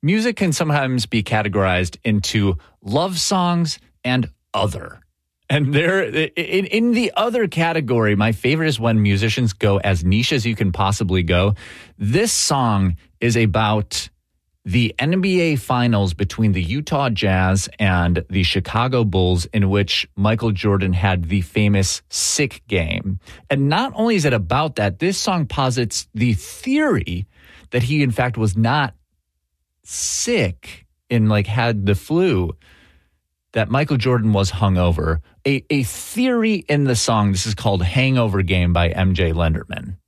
music can sometimes be categorized into love songs and other. And there, in the other category, my favorite is when musicians go as niche as you can possibly go. This song is about the NBA Finals between the Utah Jazz and the Chicago Bulls, in which Michael Jordan had the famous sick game. And not only is it about that, this song posits the theory that he, in fact, was not sick and had the flu, that Michael Jordan was hungover. A theory in the song, this is called Hangover Game by MJ Lenderman.